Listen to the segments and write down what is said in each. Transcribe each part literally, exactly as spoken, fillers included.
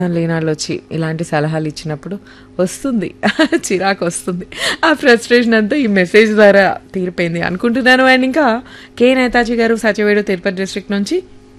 లేనాళ్ళొచ్చి ఇలాంటి సలహాలు ఇచ్చినప్పుడు వస్తుంది చిరాకు వస్తుంది. ఆ ఫ్రస్ట్రేషన్ అంతా ఈ మెసేజ్ ద్వారా తీరిపోయింది అనుకుంటున్నాను. అండ్ ఇంకా కే నేతాజీ గారు సచివేడు తిరుపతి డిస్ట్రిక్ట్ నుంచి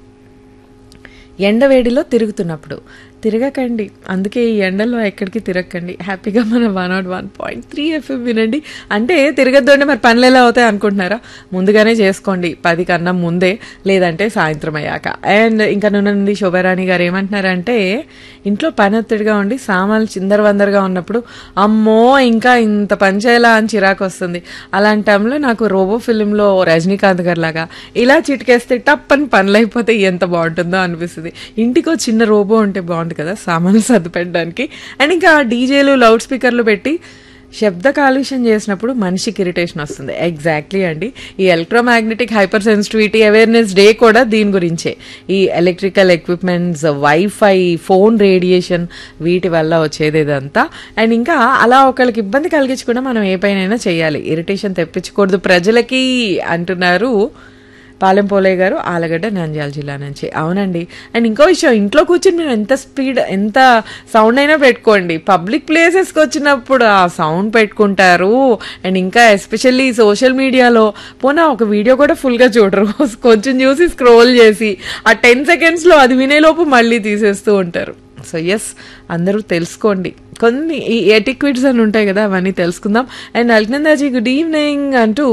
ఎండవేడిలో తిరుగుతున్నప్పుడు తిరగకండి, అందుకే ఈ ఎండల్లో ఎక్కడికి తిరగకండి, హ్యాపీగా మన one not one point three FM వినండి. అంటే తిరగద్దు అంటే మరి పనులు ఎలా అవుతాయి అనుకుంటున్నారా? ముందుగానే చేసుకోండి, పది కన్నా ముందే, లేదంటే సాయంత్రం అయ్యాక. అండ్ ఇంకా నుండి శోభారాణి గారు ఏమంటున్నారంటే ఇంట్లో పని ఒత్తిడిగా ఉండి సామాన్లు చిందరవందరగా ఉన్నప్పుడు అమ్మో ఇంకా ఇంత పని చేయాలా అని చిరాకు వస్తుంది. అలాంటి టైంలో నాకు రోబో ఫిలింలో రజనీకాంత్ గారు లాగా ఇలా చిటికేస్తే టప్ అని పనులు అయిపోతే ఎంత బాగుంటుందో అనిపిస్తుంది. ఇంటికో చిన్న రోబో ఉంటే బాగుంటుంది కదా సామాన్లు సర్దు పెట్టడానికి. అండ్ ఇంకా డీజేలు లౌడ్ స్పీకర్లు పెట్టి శబ్ద కాలుష్యం చేసినప్పుడు మనిషికి ఇరిటేషన్ వస్తుంది. ఎగ్జాక్ట్లీ అండి. ఈ electromagnetic hyper sensitivity awareness day కూడా దీని గురించే. ఈ electrical equipments, wifi, phone radiation, వీటి వల్ల వచ్చేది ఇదంతా. అండ్ ఇంకా అలా ఒకళ్ళకి ఇబ్బంది కలిగించకుండా మనం ఏ పైనైనా చేయాలి, ఇరిటేషన్ తెప్పించకూడదు ప్రజలకి అంటున్నారు పాలెం పోలే గారు, ఆలగడ్డ, నంద్యాల జిల్లా నుంచి. అవునండి. అండ్ ఇంకో విషయం, ఇంట్లో కూర్చొని మీరు ఎంత స్పీడ్ ఎంత సౌండ్ అయినా పెట్టుకోండి, పబ్లిక్ ప్లేసెస్కి వచ్చినప్పుడు ఆ సౌండ్ పెట్టుకుంటారు. అండ్ ఇంకా ఎస్పెషల్లీ సోషల్ మీడియాలో పోనా ఒక వీడియో కూడా ఫుల్గా చూడరు, కొంచెం చూసి స్క్రోల్ చేసి ఆ టెన్ సెకండ్స్లో అది వినేలోపు మళ్ళీ తీసేస్తూ ఉంటారు. సో ఎస్, అందరూ తెలుసుకోండి, కొన్ని ఈ ఎటిక్విట్స్ అని ఉంటాయి కదా, అవన్నీ తెలుసుకుందాం. అండ్ అల్కనందాజీ గుడ్ ఈవినింగ్ అంటూ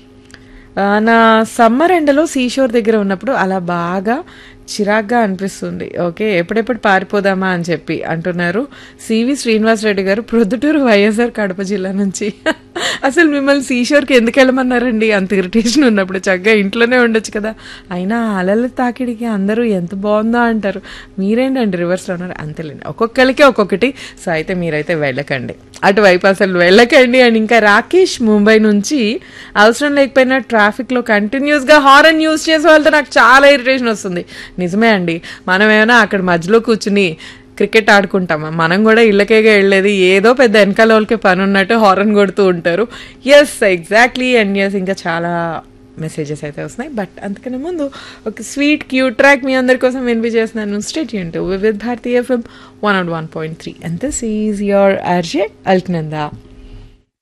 నా సమ్మర్ ఎండలో సీషోర్ దగ్గర ఉన్నప్పుడు అలా బాగా చిరాగ్గా అనిపిస్తుంది. ఓకే, ఎప్పుడెప్పుడు పారిపోదామా అని చెప్పి అంటున్నారు సివి శ్రీనివాస్ రెడ్డి గారు, ప్రొద్దుటూరు, వైఎస్ఆర్ కడప జిల్లా నుంచి. అసలు మిమ్మల్ని సీషోర్కి ఎందుకు వెళ్ళమన్నారండి? అంత ఇరిటేషన్ ఉన్నప్పుడు చక్కగా ఇంట్లోనే ఉండొచ్చు కదా. అయినా అలల తాకిడికి అందరూ ఎంత బాగుందో అంటారు, మీరేంటండి రివర్స్లో ఉన్నారు? అంతేలేండి, ఒక్కొక్కరికి ఒక్కొక్కటి. సో అయితే మీరైతే వెళ్ళకండి అటువైపు, అసలు వెళ్ళకండి. అండ్ ఇంకా రాకేష్ ముంబై నుంచి, అవసరం లేకపోయినా ట్రాఫిక్లో కంటిన్యూస్గా హారన్ యూజ్ చేసే వాళ్ళతో నాకు చాలా ఇరిటేషన్ వస్తుంది. నిజమే అండి, మనం ఏమైనా అక్కడ మధ్యలో కూర్చుని క్రికెట్ ఆడుకుంటామా? మనం కూడా ఇళ్ళకేగా వెళ్ళేది, ఏదో పెద్ద వెనకాల వాళ్ళకే పని ఉన్నట్టు హారన్ కొడుతూ ఉంటారు. Yes, exactly. అండ్ ఎస్, ఇంకా చాలా మెసేజెస్ అయితే వస్తున్నాయి. బట్ అంతకన్నా ముందు ఒక స్వీట్ క్యూట్ ట్రాక్ మీ అందరి కోసం వినిపించేస్తున్నాను. State Yoon to Vividh Bharati FM one not one point three. And this is your RJ అల్కనందా.